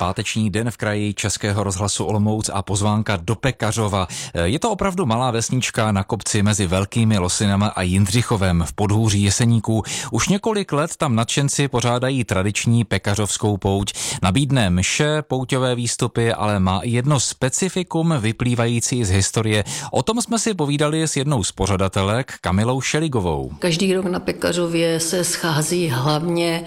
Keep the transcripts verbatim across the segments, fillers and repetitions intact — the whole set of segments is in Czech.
páteční den v kraji Českého rozhlasu Olomouc a pozvánka do Pekařova. Je to opravdu malá vesnička na kopci mezi Velkými Losinama a Jindřichovem v podhůří Jeseníků. Už několik let tam nadšenci pořádají tradiční pekařovskou pouť. Nabídne mše, pouťové výstupy, ale má i jedno specifikum vyplývající z historie. O tom jsme si povídali s jednou z pořadatelek, Kamilou Šeligovou. Každý rok na Pekařově se schází hlavně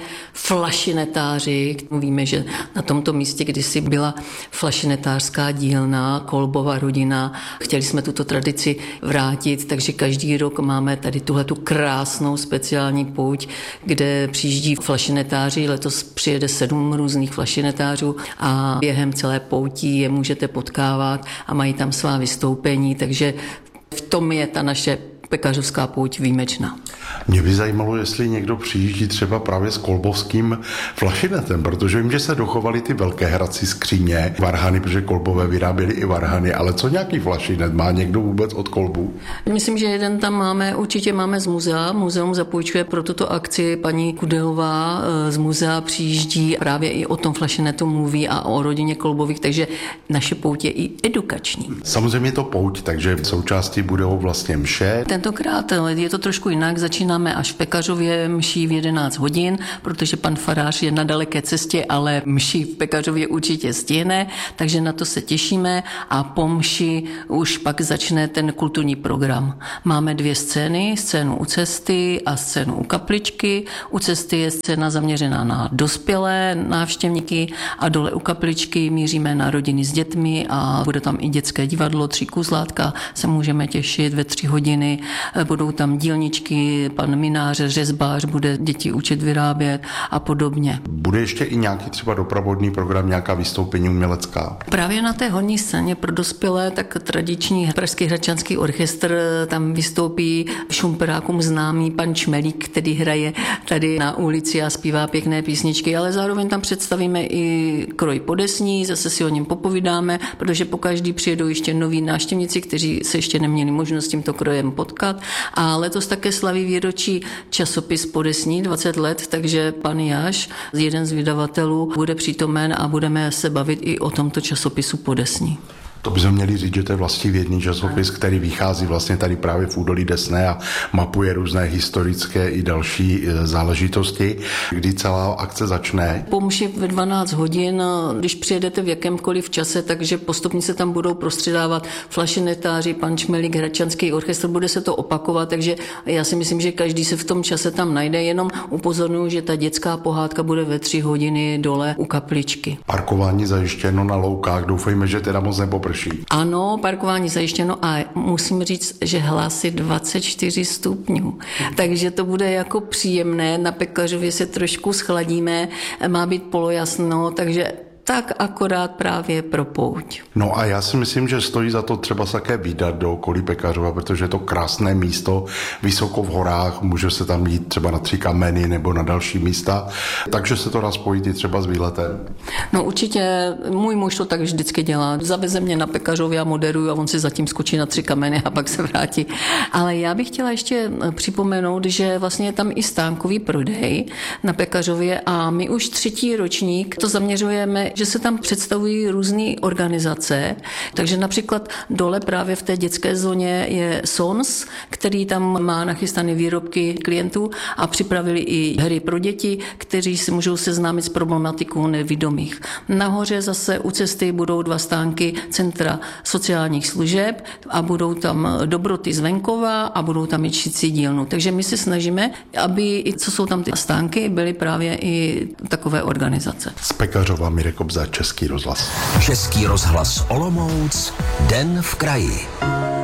flašinetáři. Víme, že na tomto místě kdysi byla flašinetářská dílna, Kolbova rodina. Chtěli jsme tuto tradici vrátit, takže každý rok máme tady tuhletu krásnou speciální pouť, kde přijíždí flašinetáři. Letos přijede sedm různých flašinetářů a během celé poutí je můžete potkávat a mají tam svá vystoupení, takže v tom je ta naše pekařovská pouť výjimečná. Mě by zajímalo, jestli někdo přijíždí třeba právě s kolbovským flašinetem, protože vím, že se dochovaly ty velké hrací skříně, varhany, protože Kolbové vyráběli i varhany, ale co nějaký flašinet? Má někdo vůbec od Kolbu? Myslím, že jeden tam máme, určitě máme z muzea. Muzeum zapůjčuje pro tuto akci paní Kudelová z muzea přijíždí, právě i o tom flašinetu mluví a o rodině Kolbových, takže naše pouť je i edukační. Samozřejmě to pouť, takže v součástí budou vlastně mše. Tentokrát je to trošku jinak, začínáme až v Pekařově mší v jedenáct hodin, protože pan farář je na daleké cestě, ale mši v Pekařově určitě stihne, takže na to se těšíme a po mši už pak začne ten kulturní program. Máme dvě scény, scénu u cesty a scénu u kapličky. U cesty je scéna zaměřená na dospělé návštěvníky a dole u kapličky míříme na rodiny s dětmi a bude tam i dětské divadlo, tři kuzlátka, se můžeme těšit ve tři hodiny. Budou tam dílničky, pan minář, řezbář bude děti učit vyrábět a podobně. Bude ještě i nějaký třeba doprovodný program, nějaká vystoupení umělecká? Právě na té horní scéně pro dospělé, tak tradiční pražský hradčanský orchestr tam vystoupí šumperákům známý pan Čmelík, který hraje tady na ulici a zpívá pěkné písničky, ale zároveň tam představíme i kroj podesní, zase si o něm popovídáme, protože pokaždý přijedou ještě noví návštěvníci, kteří se ještě neměli možnost s tímto krojem potkat. A letos také slaví výročí časopis Podesní dvacet let, takže pan Jáš, jeden z vydavatelů, bude přítomen a budeme se bavit i o tomto časopisu Podesní. To bychom měli říct, že to je vlastivědný časopis, který vychází vlastně tady právě v údolí Desné a mapuje různé historické i další záležitosti. Kdy celá akce začne? Po mši ve dvanáct hodin, když přijedete v jakémkoliv čase, takže postupně se tam budou prostředávat flašinetáři, pan Čmelík, hradčanský orchestr, bude se to opakovat, takže já si myslím, že každý se v tom čase tam najde, jenom upozorňuji, že ta dětská pohádka bude ve tři hodiny dole u kapličky. Parkování zajištěno na loukách, doufejme, že teda moc nepoprší. Ano, parkování zajištěno a musím říct, že hlasy dvacet čtyři stupňů. Takže to bude jako příjemné, na Pekařově se trošku schladíme, má být polojasno, takže tak akorát právě pro pouť. No a já si myslím, že stojí za to třeba také vydat do okolí Pekařova, protože je to krásné místo, vysoko v horách, může se tam jít třeba na Tři kameny nebo na další místa, takže se to dá spojit i třeba s výletem. No určitě, můj muž to tak vždycky dělá. Zaveze mě na Pekařově a moderuju a on si zatím skočí na Tři kameny a pak se vrátí. Ale já bych chtěla ještě připomenout, že vlastně je tam i stánkový prodej na Pekařově a my už třetí ročník to zaměřujeme, že se tam představují různé organizace, takže například dole právě v té dětské zóně je Sons, který tam má nachystané výrobky klientů a připravili i hry pro děti, kteří si můžou seznámit s problematikou nevidomých. Nahoře zase u cesty budou dva stánky Centra sociálních služeb a budou tam dobroty z venkova a budou tam i šicí dílnu. Takže my se snažíme, aby, co jsou tam ty stánky, byly právě i takové organizace. Z Pekařova Mirek za Český rozhlas. Český rozhlas Olomouc, den v kraji.